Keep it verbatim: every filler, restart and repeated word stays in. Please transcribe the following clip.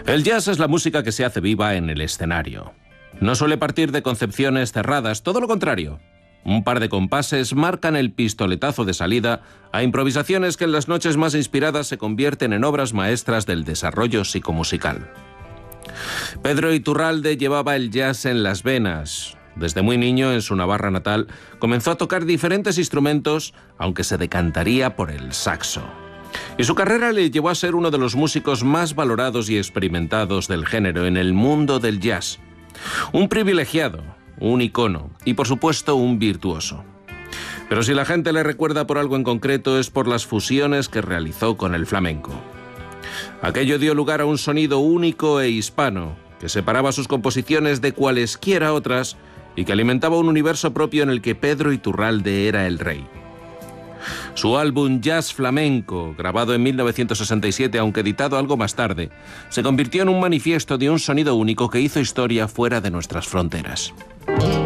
El jazz es la música que se hace viva en el escenario. No suele partir de concepciones cerradas, todo lo contrario. Un par de compases marcan el pistoletazo de salida a improvisaciones que en las noches más inspiradas se convierten en obras maestras del desarrollo psicomusical. Pedro Iturralde llevaba el jazz en las venas. Desde muy niño, en su Navarra natal, comenzó a tocar diferentes instrumentos, aunque se decantaría por el saxo. Y su carrera le llevó a ser uno de los músicos más valorados y experimentados del género en el mundo del jazz. Un privilegiado, un icono y, por supuesto, un virtuoso. Pero si la gente le recuerda por algo en concreto es por las fusiones que realizó con el flamenco. Aquello dio lugar a un sonido único e hispano, que separaba sus composiciones de cualesquiera otras y que alimentaba un universo propio en el que Pedro Iturralde era el rey. Su álbum Jazz Flamenco, grabado en mil novecientos sesenta y siete, aunque editado algo más tarde, se convirtió en un manifiesto de un sonido único que hizo historia fuera de nuestras fronteras.